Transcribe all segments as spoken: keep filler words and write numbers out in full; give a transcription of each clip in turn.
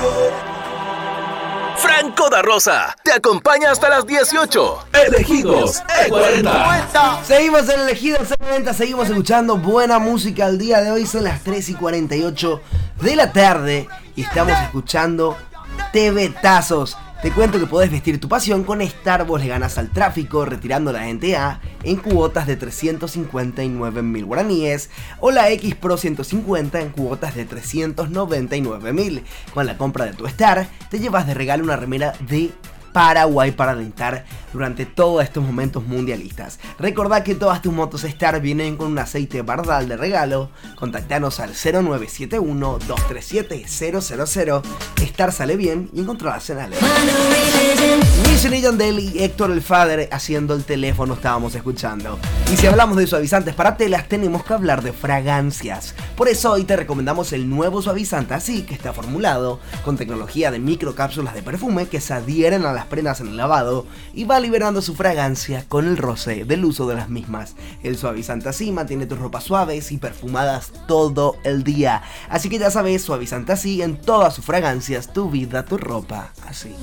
Franco da Rosa te acompaña hasta las dieciocho. Elegidos E cuarenta. Seguimos en Elegidos E cuarenta, seguimos escuchando buena música. El día de hoy son las tres y cuarenta y ocho de la tarde y estamos escuchando T V Tazos. Te cuento que podés vestir tu pasión con Star. Vos le ganas al tráfico retirando la N T A en cuotas de trescientos cincuenta y nueve mil guaraníes o la X Pro ciento cincuenta en cuotas de trescientos noventa y nueve mil. Con la compra de tu Star te llevas de regalo una remera de Paraguay para alentar durante todos estos momentos mundialistas. Recordá que todas tus motos Star vienen con un aceite Bardal de regalo. Contactanos al cero nueve siete uno, dos tres siete, cero cero cero. Star sale bien y encontrarás en Ale. Wisin y Yandel y Héctor el Father haciendo el teléfono estábamos escuchando. Y si hablamos de suavizantes para telas, tenemos que hablar de fragancias. Por eso hoy te recomendamos el nuevo suavizante Así, que está formulado con tecnología de microcápsulas de perfume que se adhieren a las prendas en el lavado y va liberando su fragancia con el roce del uso de las mismas. El suavizante Así mantiene tus ropas suaves y perfumadas todo el día. Así que ya sabes, suavizante Así en todas sus fragancias, tu vida, tu ropa, así.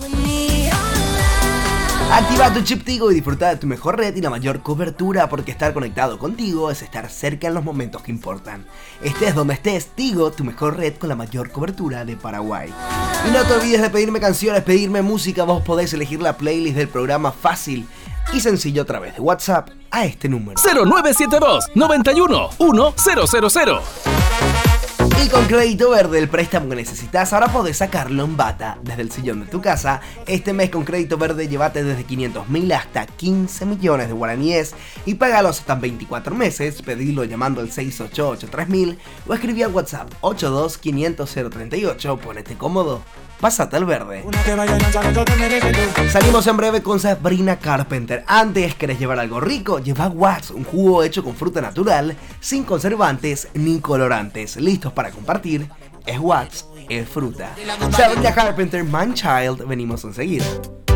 Activa tu chip Tigo y disfruta de tu mejor red y la mayor cobertura, porque estar conectado contigo es estar cerca en los momentos que importan. Estés donde estés, Tigo, tu mejor red con la mayor cobertura de Paraguay. Y no te olvides de pedirme canciones, pedirme música. Vos podés elegir la playlist del programa fácil y sencillo a través de WhatsApp a este número cero nueve siete dos, noventa y uno, uno cero cero cero. Y con Crédito Verde, el préstamo que necesitas, ahora podés sacarlo en bata desde el sillón de tu casa. Este mes con Crédito Verde llévate desde quinientos mil hasta quince millones de guaraníes y págalos hasta veinticuatro meses. Pedilo llamando al seis ocho ocho tres mil o escribí al WhatsApp ocho dos quinientos cero treinta y ocho. Ponete cómodo, pásate al verde. Salimos en breve con Sabrina Carpenter. Antes, ¿querés llevar algo rico? Lleva Watts, un jugo hecho con fruta natural, sin conservantes ni colorantes, listos para compartir. Es Watts, es fruta. Sabrina Carpenter, Man Child, venimos enseguida.